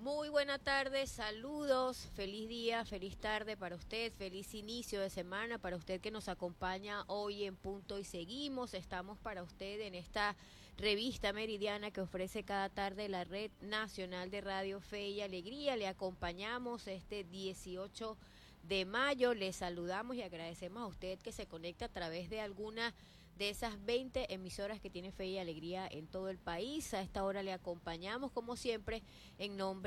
Muy buena tarde, saludos, feliz día, feliz tarde para usted, feliz inicio de semana para usted que nos acompaña hoy en Punto y Seguimos. Estamos para usted en esta revista meridiana que ofrece cada tarde la Red Nacional de Radio Fe y Alegría. Le acompañamos este 18 de mayo, le saludamos y agradecemos a usted que se conecta a través de alguna de esas 20 emisoras que tiene Fe y Alegría en todo el país. A esta hora le acompañamos como siempre en nombre